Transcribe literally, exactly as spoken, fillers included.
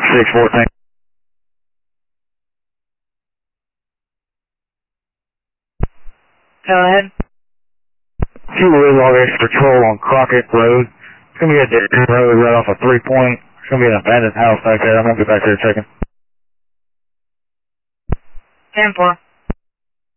six fourteen. Go ahead. Two Wheel Loggers patrol on Crockett Road. It's going to be a dead road right off of Three Point. It's going to be an abandoned house back there. I'm going to get back there checking. ten four.